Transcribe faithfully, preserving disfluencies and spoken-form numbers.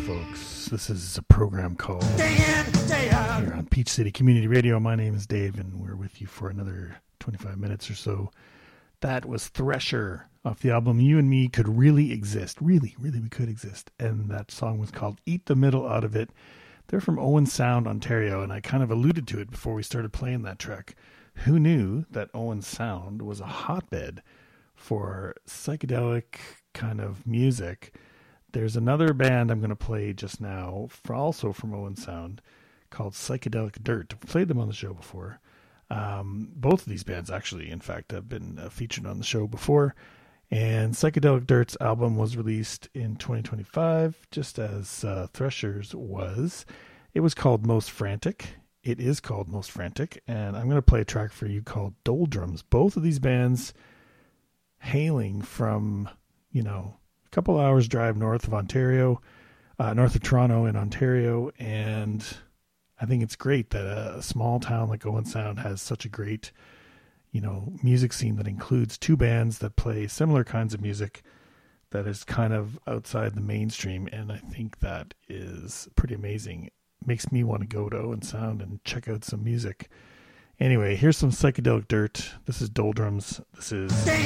folks. This is a program called Day In, Day Out here on Peach City Community Radio. My name is Dave, and we're with you for another twenty-five minutes or so. That was Thresher off the album You and Me Could Really Exist. Really, really, we could exist. And that song was called Eat the Middle Out of It. They're from Owen Sound, Ontario, and I kind of alluded to it before we started playing that track. Who knew that Owen Sound was a hotbed for psychedelic kind of music? There's another band I'm going to play just now, for also from Owen Sound, called Psychedelic Dirt. I've played them on the show before. Um, both of these bands, actually, in fact, have been uh, featured on the show before. And Psychedelic Dirt's album was released in twenty twenty-five, just as uh, Thresher's was. It was called Most Frantic. It is called Most Frantic. And I'm going to play a track for you called Doldrums. Both of these bands hailing from, you know, a couple hours drive north of Ontario, uh, north of Toronto in Ontario. And I think it's great that a small town like Owen Sound has such a great, you know, music scene that includes two bands that play similar kinds of music that is kind of outside the mainstream. And I think that is pretty amazing. It makes me want to go to Owen Sound and check out some music. Anyway, here's some Psychedelic Dirt. This is Doldrums. This is...